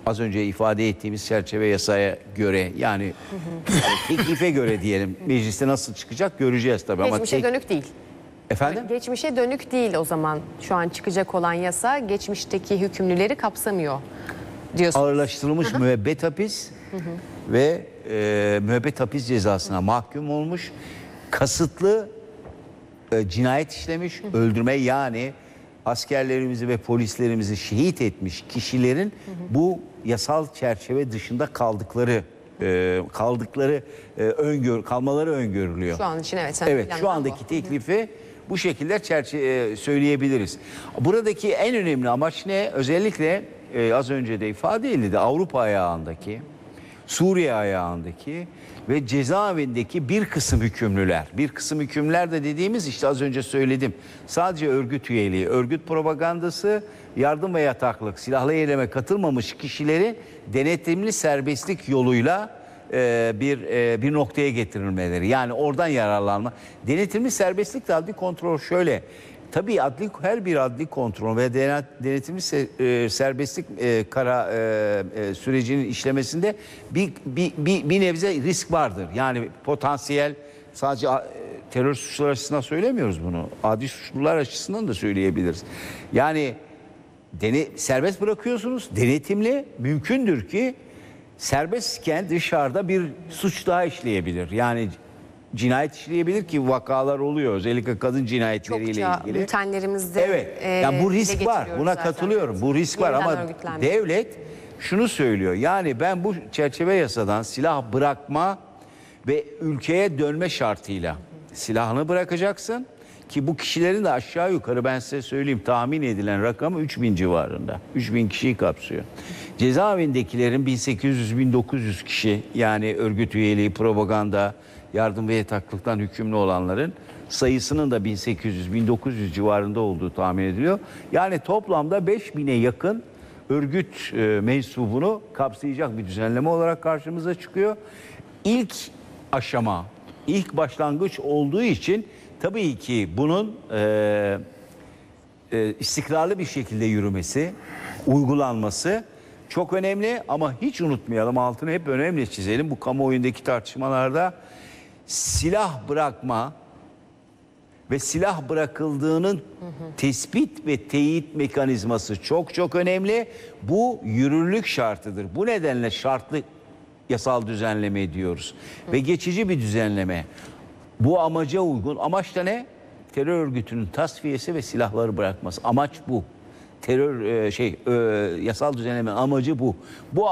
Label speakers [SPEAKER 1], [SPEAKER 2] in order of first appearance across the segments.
[SPEAKER 1] az önce ifade ettiğimiz çerçeve yasaya göre, yani teklife göre diyelim, mecliste nasıl çıkacak göreceğiz tabii.
[SPEAKER 2] Geçmişe dönük değil.
[SPEAKER 1] Efendim?
[SPEAKER 2] Geçmişe dönük değil o zaman şu an çıkacak olan yasa, geçmişteki hükümlüleri kapsamıyor diyorsunuz.
[SPEAKER 1] Ağırlaştırılmış müebbet hapis ve müebbet hapis cezasına mahkum olmuş, kasıtlı cinayet işlemiş, öldürme, yani askerlerimizi ve polislerimizi şehit etmiş kişilerin bu yasal çerçeve dışında kalmaları öngörülüyor.
[SPEAKER 2] Şu an için evet.
[SPEAKER 1] Evet, şu andaki teklifi bu şekilde söyleyebiliriz. Buradaki en önemli amaç ne? Özellikle az önce de ifade edildi, Avrupa ayağındaki, Suriye ayağındaki ve cezaevindeki bir kısım hükümlüler. Bir kısım hükümlüler de dediğimiz, işte az önce söyledim, sadece örgüt üyeliği, örgüt propagandası, yardım ve yataklık, silahlı eyleme katılmamış kişileri denetimli serbestlik yoluyla bir noktaya getirilmeleri. Yani oradan yararlanma. Denetimli serbestlik de adli kontrol şöyle. Tabii her bir adli kontrol ve denetimli serbestlik sürecinin işlemesinde bir nebze risk vardır. Yani potansiyel, sadece terör suçları açısından söylemiyoruz bunu. Adi suçlular açısından da söyleyebiliriz. Yani serbest bırakıyorsunuz, denetimli, mümkündür ki serbestken dışarıda bir suç daha işleyebilir. Yani cinayet işleyebilir ki vakalar oluyor. Özellikle kadın cinayetleriyle
[SPEAKER 2] çokça
[SPEAKER 1] ilgili.
[SPEAKER 2] bültenlerimizde
[SPEAKER 1] Evet. Yani bu risk var. Buna katılıyorum. Bu risk var ama devlet şunu söylüyor. Yani ben bu çerçeve yasadan silah bırakma ve ülkeye dönme şartıyla silahını bırakacaksın ki bu kişilerin de aşağı yukarı, ben size söyleyeyim, tahmin edilen rakamı 3000 civarında. 3000 kişiyi kapsıyor. Cezaevindekilerin 1800-1900 kişi, yani örgüt üyeliği, propaganda, yardım ve yataklıktan hükümlü olanların sayısının da 1800-1900 civarında olduğu tahmin ediliyor. Yani toplamda 5000'e yakın örgüt mensubunu kapsayacak bir düzenleme olarak karşımıza çıkıyor. İlk aşama, ilk başlangıç olduğu için tabii ki bunun istikrarlı bir şekilde yürümesi, uygulanması çok önemli ama hiç unutmayalım, altını hep önemli çizelim. Bu kamuoyundaki tartışmalarda silah bırakma ve silah bırakıldığının tespit ve teyit mekanizması çok önemli. Bu yürürlülük şartıdır. Bu nedenle şartlı yasal düzenleme diyoruz. Ve geçici bir düzenleme. Bu amaca uygun. Amaç da ne? Terör örgütünün tasfiyesi ve silahları bırakması. Amaç bu. Yasal düzenlemenin amacı bu. Bu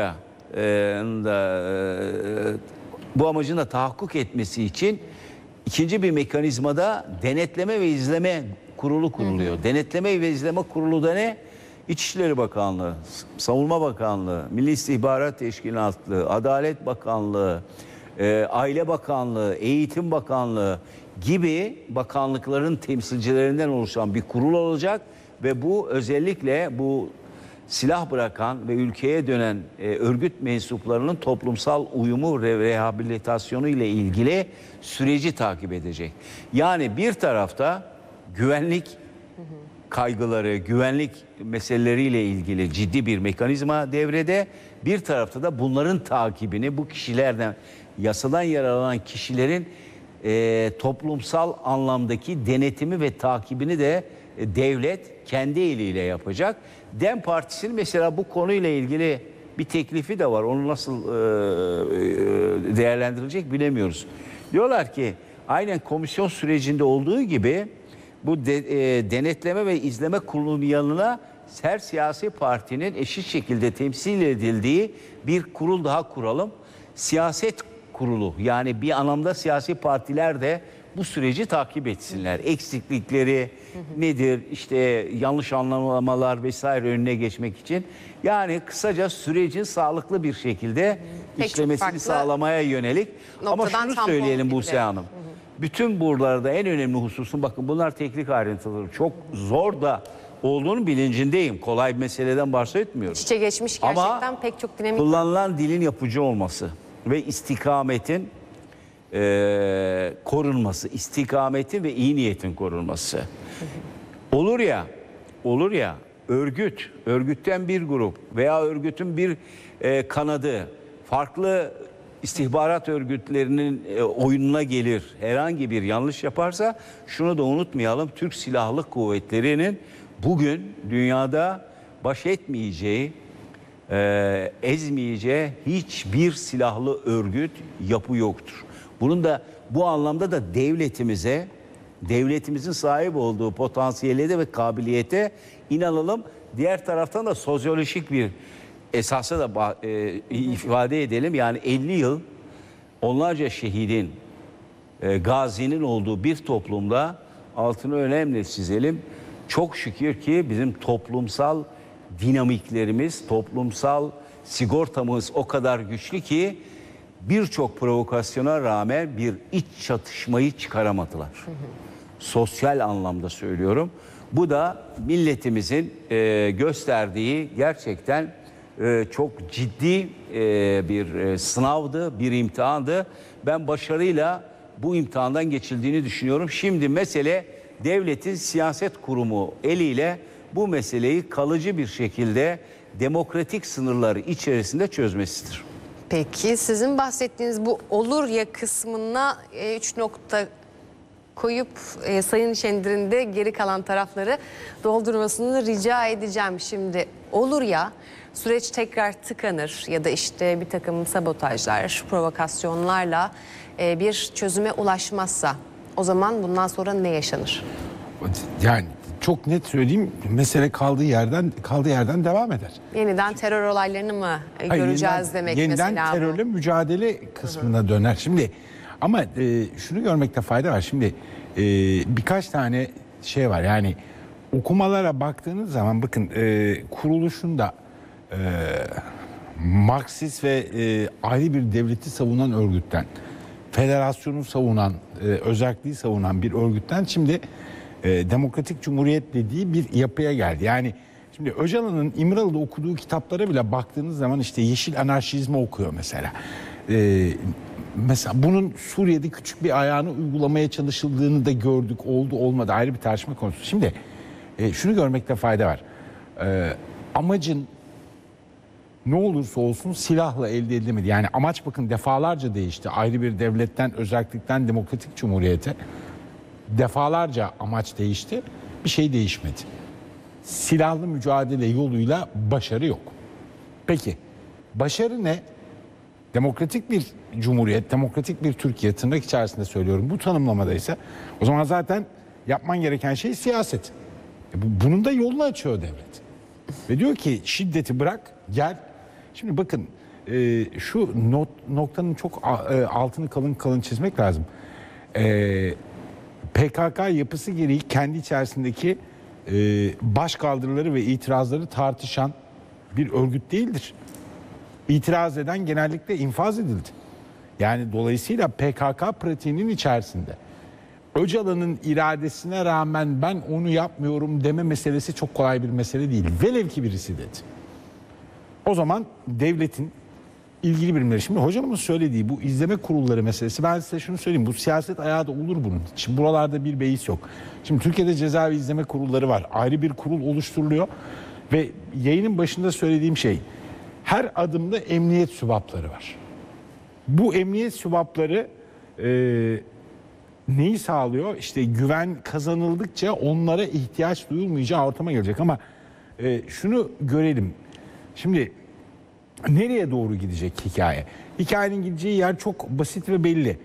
[SPEAKER 1] amacın da tahakkuk etmesi için ikinci bir mekanizmada denetleme ve izleme kurulu kuruluyor. Denetleme ve izleme kurulu da ne? İçişleri Bakanlığı, Savunma Bakanlığı, Milli İstihbarat Teşkilatı, Adalet Bakanlığı, Aile Bakanlığı, Eğitim Bakanlığı gibi bakanlıkların temsilcilerinden oluşan bir kurul olacak ve bu özellikle bu silah bırakan ve ülkeye dönen örgüt mensuplarının toplumsal uyumu ve rehabilitasyonu ile ilgili süreci takip edecek. Yani bir tarafta güvenlik kaygıları, güvenlik meseleleriyle ilgili ciddi bir mekanizma devrede. Bir tarafta da bunların takibini, bu kişilerden, yasadan yararlanan kişilerin toplumsal anlamdaki denetimi ve takibini de devlet kendi eliyle yapacak. DEM Partisi'nin mesela bu konuyla ilgili bir teklifi de var. Onu nasıl değerlendirilecek bilemiyoruz. Diyorlar ki aynen komisyon sürecinde olduğu gibi bu denetleme ve izleme kurulunun yanına her siyasi partinin eşit şekilde temsil edildiği bir kurul daha kuralım. Siyaset kurulu, yani bir anlamda siyasi partiler de bu süreci takip etsinler. Eksiklikleri nedir, işte yanlış anlamalar vesaire önüne geçmek için. Yani kısaca sürecin sağlıklı bir şekilde işlemesini sağlamaya yönelik. Ama şunu söyleyelim Buse Hanım. Bütün buralarda en önemli hususun, bakın bunlar teknik ayrıntıları, çok zor da olduğunu bilincindeyim. Kolay bir meseleden bahsetmiyoruz.
[SPEAKER 2] İçe geçmiş gerçekten
[SPEAKER 1] ama
[SPEAKER 2] pek çok dinamik.
[SPEAKER 1] Kullanılan dilin yapıcı olması ve istikametin korunması, istikametin ve iyi niyetin korunması. Olur ya örgütten bir grup veya örgütün bir kanadı farklı istihbarat örgütlerinin oyununa gelir, herhangi bir yanlış yaparsa şunu da unutmayalım. Türk Silahlı Kuvvetleri'nin bugün dünyada baş etmeyeceği, ezmeyeceği hiçbir silahlı örgüt, yapı yoktur. Bunun da bu anlamda da devletimizin sahip olduğu potansiyele ve kabiliyete inanalım. Diğer taraftan da sosyolojik bir esası da ifade edelim. Yani 50 yıl onlarca şehidin, gazinin olduğu bir toplumda altını önemli çizelim. Çok şükür ki bizim toplumsal dinamiklerimiz, toplumsal sigortamız o kadar güçlü ki birçok provokasyona rağmen bir iç çatışmayı çıkaramadılar. Sosyal anlamda söylüyorum. Bu da milletimizin gösterdiği gerçekten çok ciddi bir sınavdı, bir imtihandı. Ben başarıyla bu imtihandan geçildiğini düşünüyorum. Şimdi mesele devletin siyaset kurumu eliyle bu meseleyi kalıcı bir şekilde demokratik sınırları içerisinde çözmesidir.
[SPEAKER 2] Peki sizin bahsettiğiniz bu olur ya kısmına 3 nokta koyup Sayın Şendir'in de geri kalan tarafları doldurmasını rica edeceğim. Şimdi olur ya süreç tekrar tıkanır ya da işte bir takım sabotajlar, provokasyonlarla bir çözüme ulaşmazsa o zaman bundan sonra ne yaşanır?
[SPEAKER 3] Yani çok net söyleyeyim, mesele kaldığı yerden devam eder.
[SPEAKER 2] Yeniden terör olaylarını mı göreceğiz demek
[SPEAKER 3] yeniden
[SPEAKER 2] mesela bu?
[SPEAKER 3] terörle mücadele kısmına döner. Şimdi ama şunu görmekte fayda var. Şimdi birkaç tane şey var. Yani okumalara baktığınız zaman bakın kuruluşunda Marksist ve ayrı bir devleti savunan örgütten, federasyonu savunan, özerkliği savunan bir örgütten şimdi Demokratik Cumhuriyet dediği bir yapıya geldi. Yani şimdi Öcalan'ın İmralı'da okuduğu kitaplara bile baktığınız zaman işte yeşil anarşizmi okuyor mesela. Mesela bunun Suriye'de küçük bir ayağını uygulamaya çalışıldığını da gördük. Oldu olmadı ayrı bir tartışma konusu. Şimdi şunu görmekte fayda var. Amacın ne olursa olsun silahla elde edilemedi. Yani amaç bakın defalarca değişti. Ayrı bir devletten, özerklikten demokratik cumhuriyete defalarca amaç değişti. Bir şey değişmedi. Silahlı mücadele yoluyla başarı yok. Peki başarı ne? Demokratik bir cumhuriyet, demokratik bir Türkiye, tırnak içerisinde söylüyorum. Bu tanımlamada ise o zaman zaten yapman gereken şey siyaset. Bunun da yolunu açıyor devlet. Ve diyor ki şiddeti bırak, gel. Şimdi bakın şu noktanın çok altını kalın kalın çizmek lazım. PKK yapısı gereği kendi içerisindeki başkaldırıları ve itirazları tartışan bir örgüt değildir. İtiraz eden genellikle infaz edildi. Yani dolayısıyla PKK pratiğinin içerisinde Öcalan'ın iradesine rağmen ben onu yapmıyorum deme meselesi çok kolay bir mesele değil. Velev ki birisi dedi. O zaman devletin ilgili birimleri, şimdi hocamın söylediği bu izleme kurulları meselesi, ben size şunu söyleyeyim, bu siyaset ayağı da olur bunun. Şimdi buralarda bir beis yok. Şimdi Türkiye'de cezaevi izleme kurulları var. Ayrı bir kurul oluşturuluyor ve yayının başında söylediğim şey, her adımda emniyet sübapları var. Bu emniyet sübapları neyi sağlıyor? İşte güven kazanıldıkça onlara ihtiyaç duyulmayacağı ortama gelecek. Ama şunu görelim. Şimdi nereye doğru gidecek hikaye? Hikayenin gideceği yer çok basit ve belli.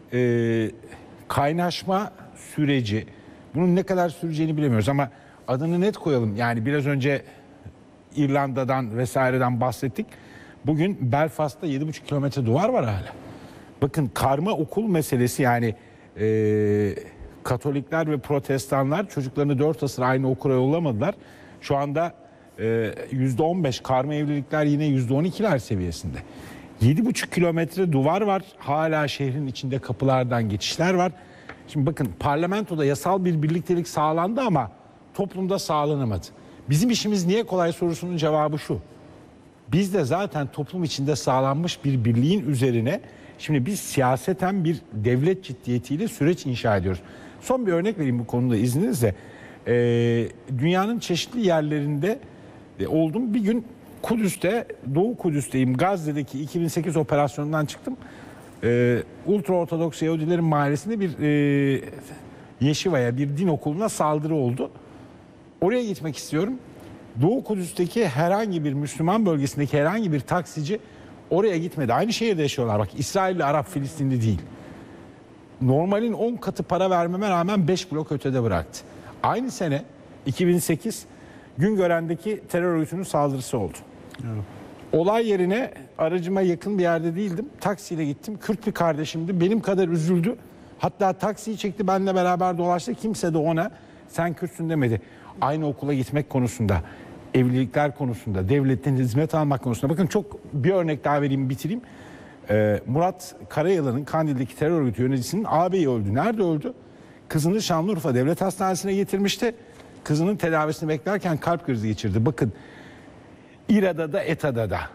[SPEAKER 3] Kaynaşma süreci. Bunun ne kadar süreceğini bilemiyoruz ama adını net koyalım. Yani biraz önce İrlanda'dan vesaireden bahsettik. Bugün Belfast'ta 7,5 kilometre duvar var hala. Bakın karma okul meselesi, yani Katolikler ve Protestanlar çocuklarını 4 asır aynı okula yollamadılar. Şu anda %15 karma evlilikler yine %12'ler seviyesinde. 7,5 kilometre duvar var. Hala şehrin içinde kapılardan geçişler var. Şimdi bakın parlamentoda yasal bir birliktelik sağlandı ama toplumda sağlanamadı. Bizim işimiz niye kolay sorusunun cevabı şu. Biz de zaten toplum içinde sağlanmış bir birliğin üzerine şimdi biz siyaseten bir devlet ciddiyetiyle süreç inşa ediyoruz. Son bir örnek vereyim bu konuda izninizle. dünyanın çeşitli yerlerinde oldum. Bir gün Kudüs'te, Doğu Kudüs'teyim. Gazze'deki 2008 operasyonundan çıktım. Ultra-Ortodoks Yahudilerin mahallesinde bir Yeşiva'ya, bir din okuluna saldırı oldu. Oraya gitmek istiyorum. Doğu Kudüs'teki herhangi bir Müslüman bölgesindeki herhangi bir taksici oraya gitmedi. Aynı şehirde yaşıyorlar. Bak, İsrailli, Arap, Filistinli değil. Normalin 10 katı para vermeme rağmen 5 blok ötede bıraktı. Aynı sene 2008 Güngören'deki terör örgütünün saldırısı oldu. Evet. Olay yerine aracıma yakın bir yerde değildim. Taksiyle gittim. Kürt bir kardeşimdi. Benim kadar üzüldü. Hatta taksiyi çekti, benimle beraber dolaştı. Kimse de ona sen Kürtsün demedi. Aynı okula gitmek konusunda, evlilikler konusunda, devletten hizmet almak konusunda. Bakın, çok bir örnek daha vereyim, bitireyim. Murat Karayılan'ın, Kandil'deki terör örgütü yöneticisinin ağabeyi öldü. Nerede öldü? Kızını Şanlıurfa Devlet Hastanesi'ne getirmişti. Kızının tedavisini beklerken kalp krizi geçirdi. Bakın, İRA'da da ETA'da da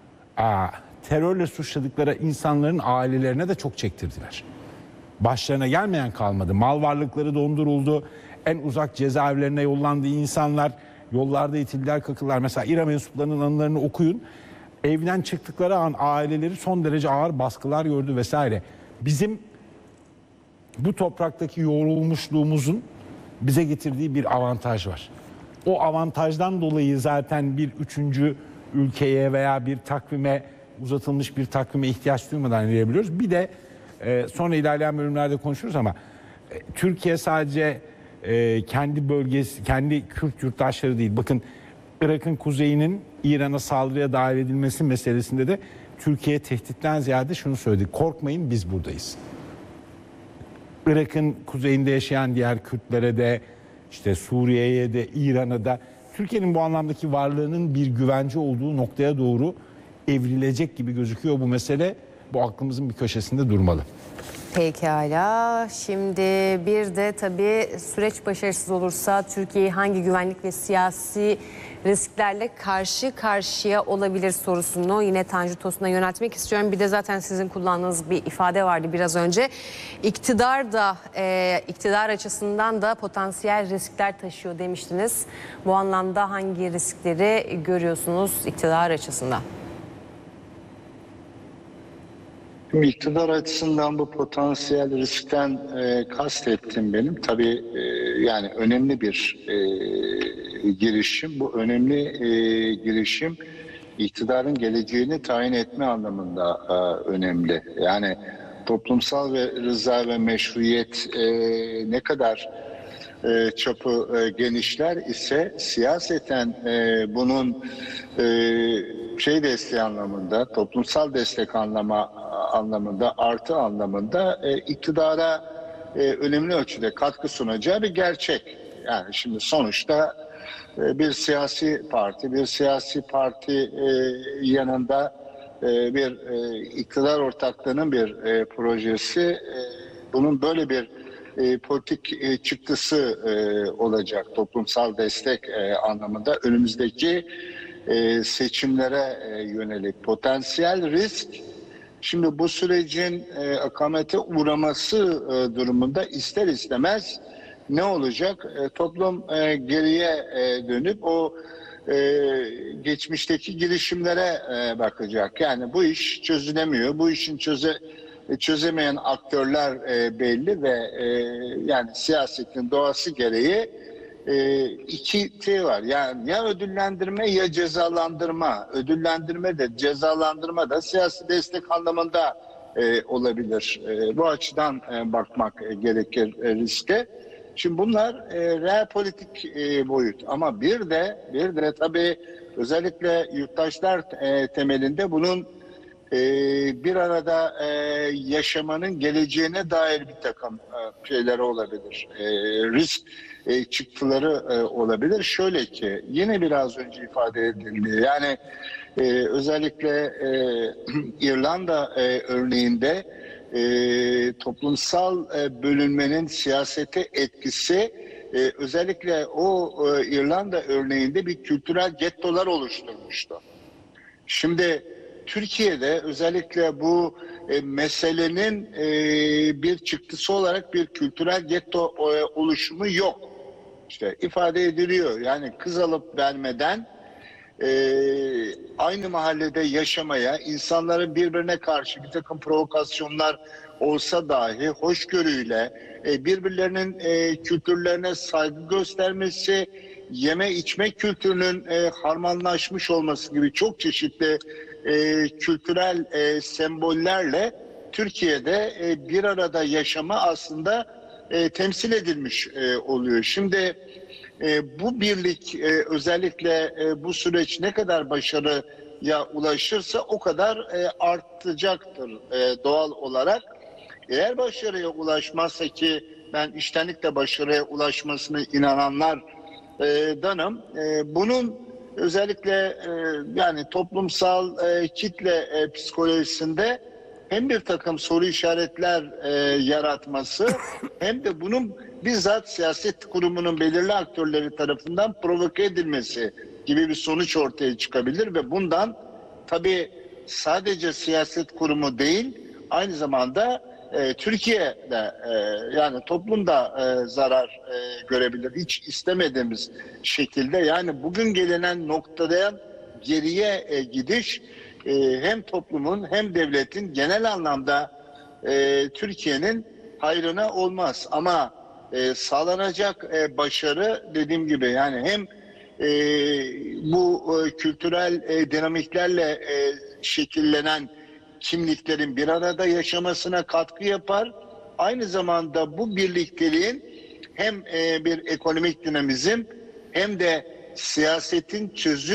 [SPEAKER 3] terörle suçladıkları insanların ailelerine de çok çektirdiler. Başlarına gelmeyen kalmadı. Mal varlıkları donduruldu. En uzak cezaevlerine yollandığı insanlar yollarda itildiler, kakıllar. Mesela İRA mensuplarının anılarını okuyun. Evden çıktıkları an aileleri son derece ağır baskılar gördü vesaire. Bizim bu topraktaki yoğrulmuşluğumuzun bize getirdiği bir avantaj var. O avantajdan dolayı zaten bir üçüncü ülkeye veya bir takvime, uzatılmış bir takvime ihtiyaç duymadan diyebiliyoruz. Bir de sonra ilerleyen bölümlerde konuşuruz ama Türkiye sadece kendi bölgesi, kendi Kürt yurttaşları değil. Bakın, Irak'ın kuzeyinin İran'a saldırıya dahil edilmesi meselesinde de Türkiye tehditten ziyade şunu söyledi: korkmayın, biz buradayız. Irak'ın kuzeyinde yaşayan diğer Kürtlere de, işte Suriye'ye de, İran'a da Türkiye'nin bu anlamdaki varlığının bir güvence olduğu noktaya doğru evrilecek gibi gözüküyor bu mesele. Bu aklımızın bir köşesinde durmalı.
[SPEAKER 2] Pekala. Şimdi bir de tabii süreç başarısız olursa Türkiye hangi güvenlik ve siyasi risklerle karşı karşıya olabilir sorusunu yine Tanju Tosun'a yöneltmek istiyorum. Bir de zaten sizin kullandığınız bir ifade vardı biraz önce. İktidar açısından da potansiyel riskler taşıyor demiştiniz. Bu anlamda hangi riskleri görüyorsunuz iktidar açısından?
[SPEAKER 4] İktidar açısından bu potansiyel riskten kastettim benim. Tabii yani önemli bir girişim. Bu önemli girişim iktidarın geleceğini tayin etme anlamında önemli. Yani toplumsal ve rıza ve meşruiyet ne kadar çapı genişler ise siyaseten bunun desteği anlamında, toplumsal destek anlamında, artı anlamında iktidara önemli ölçüde katkı sunacağı bir gerçek. Yani şimdi sonuçta bir siyasi parti yanında bir iktidar ortaklığının bir projesi, bunun böyle bir politik çıktısı olacak toplumsal destek anlamında önümüzdeki seçimlere yönelik potansiyel risk. Şimdi bu sürecin akamete uğraması durumunda ister istemez ne olacak? Toplum geriye dönüp o geçmişteki girişimlere bakacak. Yani bu iş çözülemiyor. Bu işin çözemeyen aktörler belli ve yani siyasetin doğası gereği iki şey var. Yani ya ödüllendirme ya cezalandırma. Ödüllendirme de cezalandırma da siyasi destek anlamında olabilir. Bu açıdan bakmak gerekir riske. Şimdi bunlar real politik boyut ama bir de tabii özellikle yurttaşlar temelinde bunun bir arada yaşamanın geleceğine dair bir takım şeyler olabilir. Risk çıktıları olabilir. Şöyle ki yine biraz önce ifade edildi. Yani özellikle İrlanda örneğinde toplumsal bölünmenin siyasete etkisi özellikle o İrlanda örneğinde bir kültürel gettolar oluşturmuştu. Şimdi Türkiye'de özellikle bu meselenin bir çıktısı olarak bir kültürel getto oluşumu yok. işte ifade ediliyor. Yani kız alıp vermeden aynı mahallede yaşamaya, insanların birbirine karşı bir takım provokasyonlar olsa dahi hoşgörüyle birbirlerinin kültürlerine saygı göstermesi, yeme içme kültürünün harmanlaşmış olması gibi çok çeşitli kültürel sembollerle Türkiye'de bir arada yaşama aslında temsil edilmiş oluyor. Şimdi bu birlik özellikle bu süreç ne kadar başarıya ulaşırsa o kadar artacaktır doğal olarak. Eğer başarıya ulaşmazsa, ki ben içtenlikle başarıya ulaşmasına inananlardanım, bunun özellikle yani toplumsal kitle psikolojisinde hem bir takım soru işaretler yaratması hem de bunun bizzat siyaset kurumunun belirli aktörleri tarafından provoke edilmesi gibi bir sonuç ortaya çıkabilir ve bundan tabii sadece siyaset kurumu değil, aynı zamanda Türkiye'de yani toplumda zarar görebilir. Hiç istemediğimiz şekilde, yani bugün gelinen noktadan geriye gidiş hem toplumun hem devletin genel anlamda Türkiye'nin hayrına olmaz. Ama sağlanacak başarı, dediğim gibi, yani hem bu kültürel dinamiklerle şekillenen kimliklerin bir arada yaşamasına katkı yapar. Aynı zamanda bu birlikteliğin hem bir ekonomik dinamizm hem de siyasetin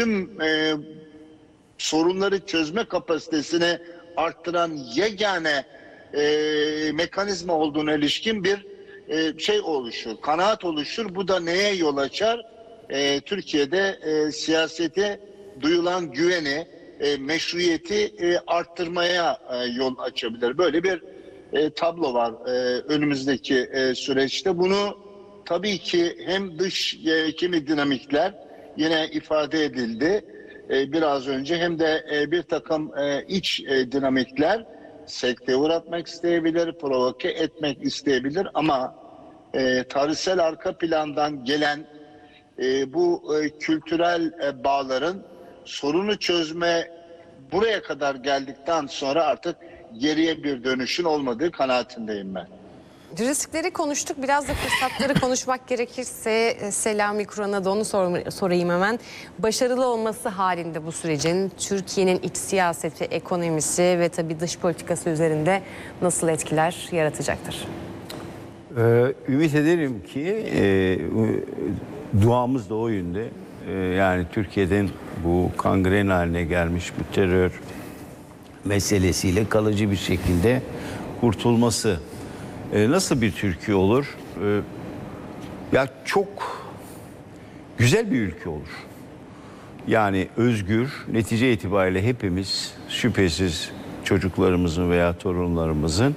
[SPEAKER 4] sorunları çözme kapasitesini arttıran yegane mekanizma olduğuna ilişkin bir şey oluşur, kanaat oluşur. Bu da neye yol açar? Türkiye'de siyasete duyulan güveni, meşruiyeti arttırmaya yol açabilir. Böyle bir tablo var önümüzdeki süreçte. Bunu tabii ki hem dış kimi dinamikler yine ifade edildi biraz önce, hem de bir takım iç dinamikler sekteye uğratmak isteyebilir, provoke etmek isteyebilir ama tarihsel arka plandan gelen bu kültürel bağların sorunu çözme buraya kadar geldikten sonra artık geriye bir dönüşün olmadığı kanaatindeyim ben.
[SPEAKER 2] Riskleri konuştuk. Biraz da fırsatları konuşmak gerekirse Selami Kur'an'a da onu sorayım hemen. Başarılı olması halinde bu sürecin Türkiye'nin iç siyaseti, ekonomisi ve tabii dış politikası üzerinde nasıl etkiler yaratacaktır?
[SPEAKER 1] Ümit ederim ki duamız da o yönde. Yani Türkiye'den bu kangren haline gelmiş bu terör meselesiyle kalıcı bir şekilde kurtulması. Nasıl bir Türkiye olur? Ya çok güzel bir ülke olur. Yani özgür, netice itibariyle hepimiz şüphesiz çocuklarımızın veya torunlarımızın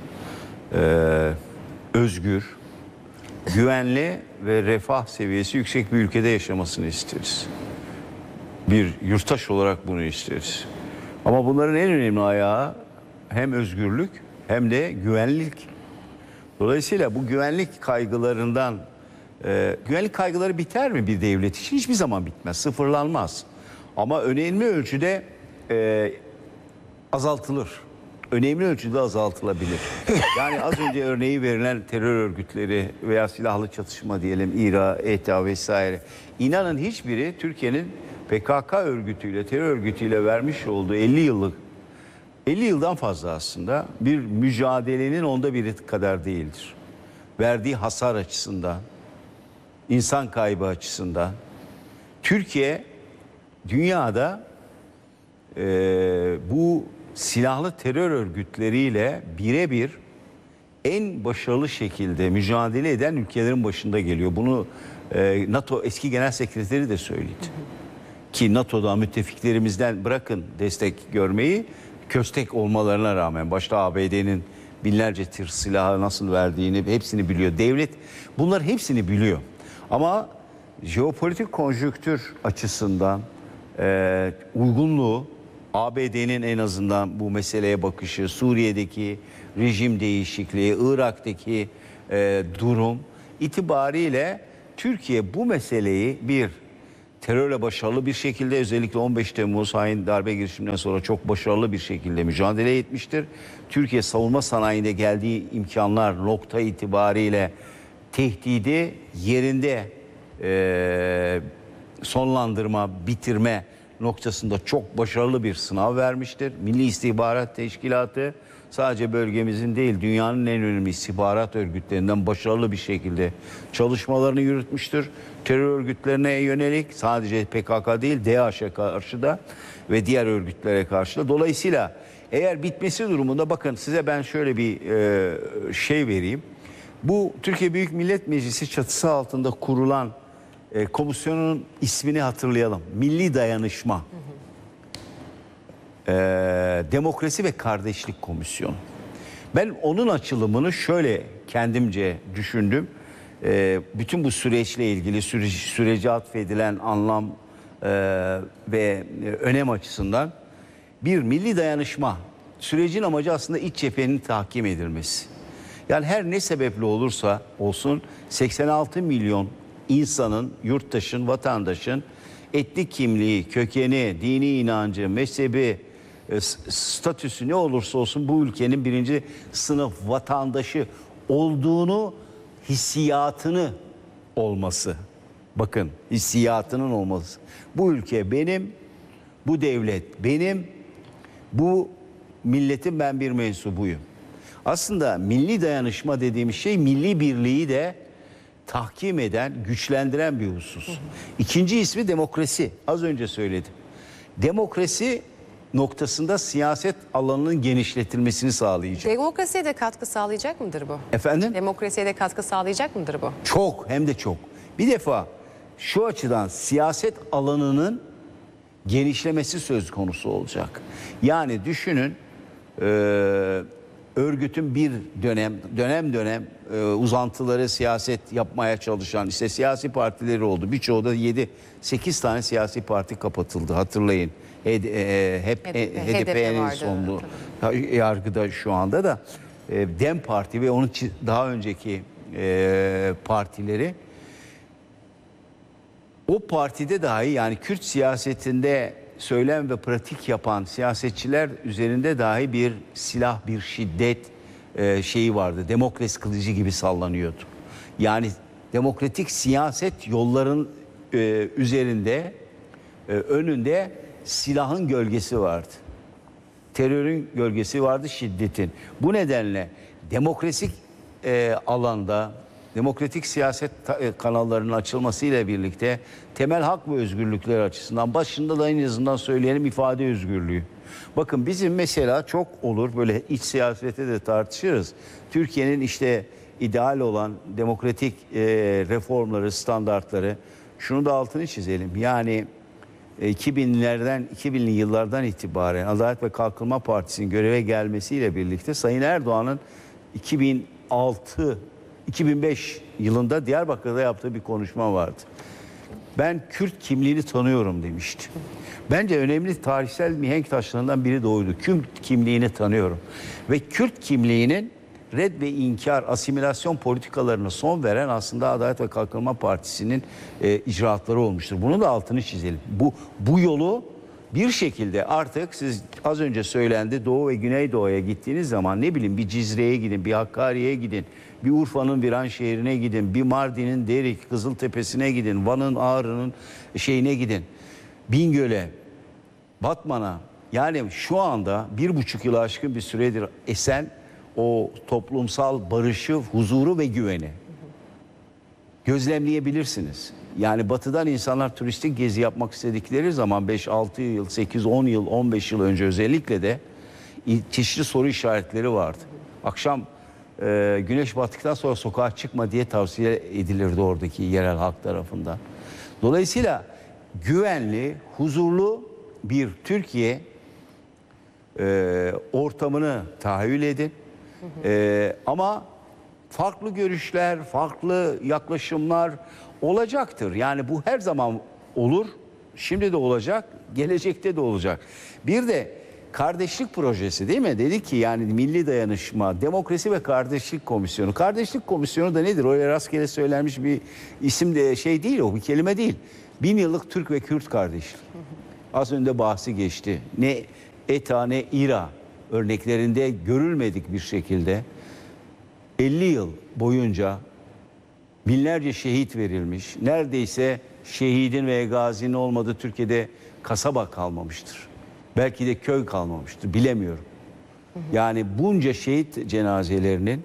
[SPEAKER 1] özgür, güvenli ve refah seviyesi yüksek bir ülkede yaşamasını isteriz. Bir yurttaş olarak bunu isteriz. Ama bunların en önemli ayağı hem özgürlük hem de güvenlik. Dolayısıyla bu güvenlik kaygılarından, güvenlik kaygıları biter mi bir devlet için? Hiçbir zaman bitmez, sıfırlanmaz. Ama önemli ölçüde azaltılır. Önemli ölçüde azaltılabilir. Yani az önce örneği verilen terör örgütleri veya silahlı çatışma diyelim, İRA, ETA vesaire. İnanın hiçbiri Türkiye'nin PKK örgütüyle, terör örgütüyle vermiş olduğu 50 yıldan fazla aslında bir mücadelenin onda biri kadar değildir. Verdiği hasar açısından, insan kaybı açısından. Türkiye dünyada bu silahlı terör örgütleriyle birebir en başarılı şekilde mücadele eden ülkelerin başında geliyor. Bunu NATO eski Genel Sekreteri de söyledi. Ki NATO'da müttefiklerimizden bırakın destek görmeyi, köstek olmalarına rağmen başta ABD'nin binlerce tır silahı nasıl verdiğini hepsini biliyor. Devlet bunlar hepsini biliyor. Ama jeopolitik konjonktür açısından uygunluğu, ABD'nin en azından bu meseleye bakışı, Suriye'deki rejim değişikliği, Irak'taki durum itibariyle Türkiye bu meseleyi bir terörle başarılı bir şekilde, özellikle 15 Temmuz hain darbe girişiminden sonra çok başarılı bir şekilde mücadele etmiştir. Türkiye savunma sanayinde geldiği imkanlar nokta itibariyle tehdidi yerinde sonlandırma, bitirme noktasında çok başarılı bir sınav vermiştir. Milli İstihbarat Teşkilatı sadece bölgemizin değil, dünyanın en önemli istihbarat örgütlerinden başarılı bir şekilde çalışmalarını yürütmüştür. Terör örgütlerine yönelik sadece PKK değil, DAEŞ'e karşı da ve diğer örgütlere karşı da. Dolayısıyla eğer bitmesi durumunda, bakın size ben şöyle bir şey vereyim. Bu Türkiye Büyük Millet Meclisi çatısı altında kurulan komisyonun ismini hatırlayalım. Milli Dayanışma, Demokrasi ve Kardeşlik Komisyonu. Ben onun açılımını şöyle kendimce düşündüm. Bütün bu süreçle ilgili sürece atfedilen anlam ve önem açısından bir milli dayanışma sürecin amacı aslında iç cephenin tahkim edilmesi. Yani her ne sebeple olursa olsun 86 milyon insanın, yurttaşın, vatandaşın etnik kimliği, kökeni, dini inancı, mezhebi, statüsü ne olursa olsun bu ülkenin birinci sınıf vatandaşı olduğunu, hissiyatını olması. Bakın, hissiyatının olması. Bu ülke benim, bu devlet benim, bu milletin ben bir mensubuyum. Aslında milli dayanışma dediğimiz şey milli birliği de tahkim eden, güçlendiren bir husus. İkinci ismi demokrasi. Az önce söyledim. Demokrasi noktasında siyaset alanının genişletilmesini sağlayacak.
[SPEAKER 2] Demokrasiye de katkı sağlayacak mıdır bu?
[SPEAKER 1] Efendim?
[SPEAKER 2] Demokrasiye de katkı sağlayacak mıdır bu?
[SPEAKER 1] Çok, hem de çok. Bir defa şu açıdan siyaset alanının genişlemesi söz konusu olacak. Yani düşünün, örgütün bir dönem uzantıları siyaset yapmaya çalışan işte siyasi partileri oldu. Birçoğu da 7-8 tane siyasi parti kapatıldı, hatırlayın. HDP'nin sonlu yargıda şu anda da DEM Parti ve onun daha önceki partileri, o partide dahi, yani Kürt siyasetinde söylem ve pratik yapan siyasetçiler üzerinde dahi bir silah, bir şiddet şeyi vardı. Demokrasi kılıcı gibi sallanıyordu. Yani demokratik siyaset yolların üzerinde, önünde silahın gölgesi vardı. Terörün gölgesi vardı, şiddetin. Bu nedenle demokratik alanda, demokratik siyaset kanallarının açılmasıyla birlikte temel hak ve özgürlükler açısından, başında da en azından söyleyelim, ifade özgürlüğü. Bakın bizim mesela çok olur, böyle iç siyasete de tartışırız. Türkiye'nin işte ideal olan demokratik reformları, standartları, şunu da altını çizelim. Yani 2000'li yıllardan itibaren Adalet ve Kalkınma Partisi'nin göreve gelmesiyle birlikte Sayın Erdoğan'ın 2005 yılında Diyarbakır'da yaptığı bir konuşma vardı. Ben Kürt kimliğini tanıyorum demişti. Bence önemli tarihsel mihenk taşlarından biri de oydu. Kürt kimliğini tanıyorum. Ve Kürt kimliğinin red ve inkar, asimilasyon politikalarına son veren aslında Adalet ve Kalkınma Partisi'nin icraatları olmuştur. Bunu da altını çizelim. Bu yolu bir şekilde artık, siz az önce söylendi, Doğu ve Güneydoğu'ya gittiğiniz zaman, ne bileyim, bir Cizre'ye gidin, bir Hakkari'ye gidin, bir Urfa'nın Viranşehir'ine gidin, bir Mardin'in Derik, Kızıltepe'sine gidin, Van'ın, Ağrı'nın şeyine gidin, Bingöl'e, Batman'a. Yani şu anda 1,5 yılı aşkın bir süredir esen o toplumsal barışı, huzuru ve güveni gözlemleyebilirsiniz. Yani batıdan insanlar turistik gezi yapmak istedikleri zaman 5-6 yıl, 8-10 yıl, 15 yıl önce özellikle de çeşitli soru işaretleri vardı. Akşam güneş battıktan sonra sokağa çıkma diye tavsiye edilirdi oradaki yerel halk tarafından. Dolayısıyla güvenli, huzurlu bir Türkiye ortamını tahayyül edin. Ama farklı görüşler, farklı yaklaşımlar olacaktır. Yani bu her zaman olur. Şimdi de olacak, gelecekte de olacak. Bir de kardeşlik projesi değil mi? Dedi ki yani milli dayanışma, demokrasi ve kardeşlik komisyonu. Kardeşlik komisyonu da nedir? Öyle rastgele söylenmiş bir isim de şey değil, o bir kelime değil. 1000 yıllık Türk ve Kürt kardeşlik. Az önce bahsi geçti. Ne ETA ne İRA örneklerinde görülmedik bir şekilde 50 yıl boyunca binlerce şehit verilmiş. Neredeyse şehidin ve gazinin olmadığı Türkiye'de kasaba kalmamıştır. Belki de köy kalmamıştır. Bilemiyorum. Yani bunca şehit cenazelerinin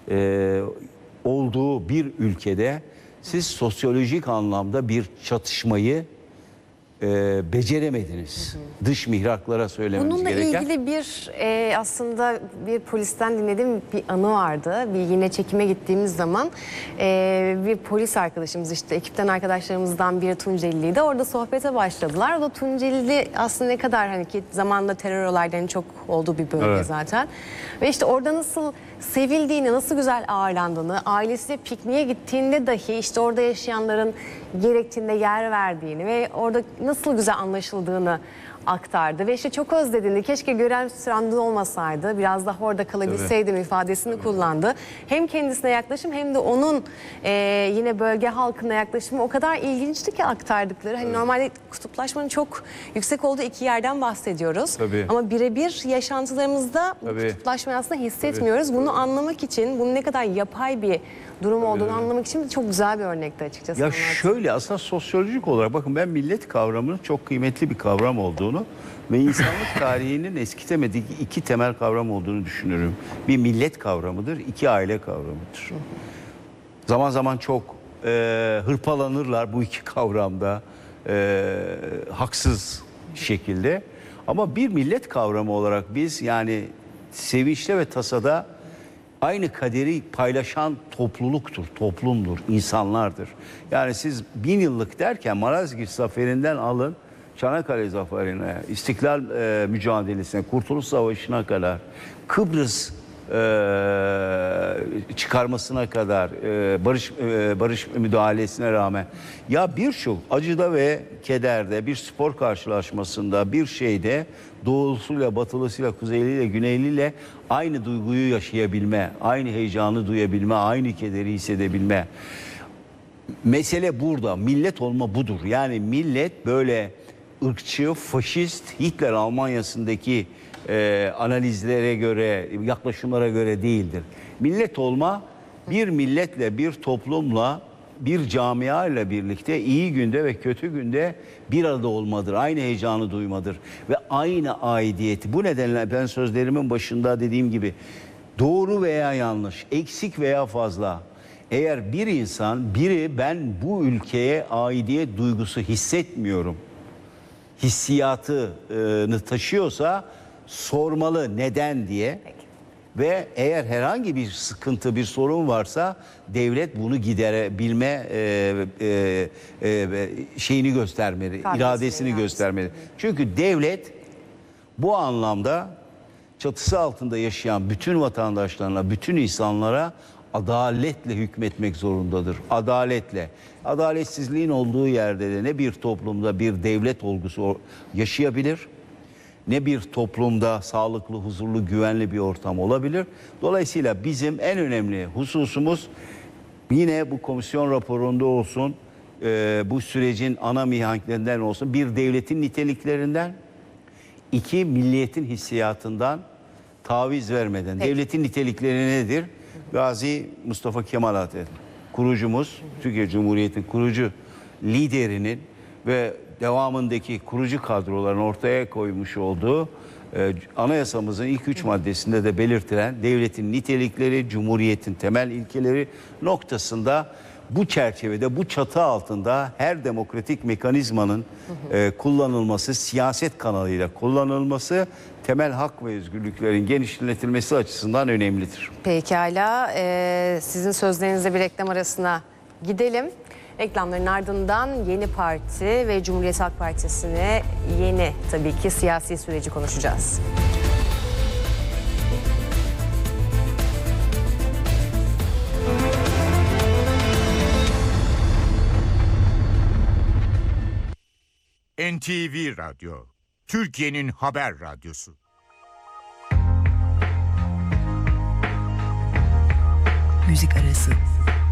[SPEAKER 1] olduğu bir ülkede siz sosyolojik anlamda bir çatışmayı beceremediniz. Dış mihraklara söylemeniz
[SPEAKER 2] Bununla
[SPEAKER 1] gereken.
[SPEAKER 2] ilgili bir aslında bir polisten dinlediğim bir anı vardı. Bir yine çekime gittiğimiz zaman bir polis arkadaşımız, işte ekipten arkadaşlarımızdan biri Tunceliliydi. Orada sohbete başladılar. O da Tuncelili aslında ne kadar hani ki zamanla terör olaylarının çok olduğu bir bölge
[SPEAKER 1] Evet.
[SPEAKER 2] zaten. Ve işte orada nasıl sevildiğini, nasıl güzel ağırlandığını, ailesiyle pikniğe gittiğinde dahi işte orada yaşayanların gerektiğinde yer verdiğini ve orada nasıl güzel anlaşıldığını aktardı. Ve işte çok özlediğini, keşke görev süremde olmasaydı, biraz daha orada kalabilseydim ifadesini kullandı. Hem kendisine yaklaşım hem de onun yine bölge halkına yaklaşımı o kadar ilginçti ki aktardıkları. Hani normalde kutuplaşmanın çok yüksek olduğu iki yerden bahsediyoruz.
[SPEAKER 1] Tabii.
[SPEAKER 2] Ama birebir yaşantılarımızda bu
[SPEAKER 1] Tabii.
[SPEAKER 2] kutuplaşmayı aslında hissetmiyoruz. Bunu anlamak için, bunun ne kadar yapay bir durum olduğunu anlamak için çok güzel bir örnekti açıkçası.
[SPEAKER 1] Ya
[SPEAKER 2] anlattığım.
[SPEAKER 1] şöyle aslında sosyolojik olarak bakın ben millet kavramının çok kıymetli bir kavram olduğunu ve insanlık tarihinin eskitemediği iki temel kavram olduğunu düşünüyorum. Bir millet kavramıdır, iki aile kavramıdır. Zaman zaman çok hırpalanırlar bu iki kavramda haksız şekilde. Ama bir millet kavramı olarak biz yani sevinçte ve tasada aynı kaderi paylaşan topluluktur, toplumdur, insanlardır. Yani siz 1000 yıllık derken Malazgirt Zaferi'nden alın Çanakkale Zaferi'ne, İstiklal mücadelesine, Kurtuluş Savaşı'na kadar, Kıbrıs çıkarmasına kadar, barış müdahalesine rağmen ya birçok acıda ve kederde, bir spor karşılaşmasında, bir şeyde doğusuyla, batılısıyla, kuzeyliyle, güneyliyle aynı duyguyu yaşayabilme, aynı heyecanı duyabilme, aynı kederi hissedebilme. Mesele burada. Millet olma budur. Yani millet böyle ırkçı, faşist, Hitler Almanya'sındaki analizlere göre, yaklaşımlara göre değildir. Millet olma bir milletle, bir toplumla, bir camia ile birlikte iyi günde ve kötü günde bir arada olmadır. Aynı heyecanı duymadır ve aynı aidiyeti. Bu nedenle ben sözlerimin başında dediğim gibi doğru veya yanlış, eksik veya fazla. Eğer bir insan, biri ben bu ülkeye aidiyet duygusu hissetmiyorum, hissiyatını taşıyorsa sormalı neden diye. Ve eğer herhangi bir sıkıntı, bir sorun varsa devlet bunu giderebilme şeyini göstermeli, iradesini göstermeli. Çünkü devlet bu anlamda çatısı altında yaşayan bütün vatandaşlarına, bütün insanlara adaletle hükmetmek zorundadır. Adaletle. Adaletsizliğin olduğu yerde de ne bir toplumda bir devlet olgusu yaşayabilir, ne bir toplumda sağlıklı, huzurlu, güvenli bir ortam olabilir. Dolayısıyla bizim en önemli hususumuz yine bu komisyon raporunda olsun, bu sürecin ana mihenklerinden olsun, bir devletin niteliklerinden, iki milliyetin hissiyatından taviz vermeden.
[SPEAKER 2] Peki.
[SPEAKER 1] Devletin nitelikleri nedir? Gazi Mustafa Kemal Atatürk, kurucumuz, Türkiye Cumhuriyeti'nin kurucu liderinin ve devamındaki kurucu kadroların ortaya koymuş olduğu anayasamızın ilk 3 maddesinde de belirtilen devletin nitelikleri, cumhuriyetin temel ilkeleri noktasında bu çerçevede, bu çatı altında her demokratik mekanizmanın kullanılması, siyaset kanalıyla kullanılması, temel hak ve özgürlüklerin genişletilmesi açısından önemlidir.
[SPEAKER 2] Pekala, sizin sözlerinizle bir reklam arasına gidelim. Reklamların ardından Yeni Parti ve Cumhuriyet Halk Partisi'ne yeni tabii ki siyasi süreci konuşacağız.
[SPEAKER 5] NTV Radyo, Türkiye'nin haber radyosu. müzik arası.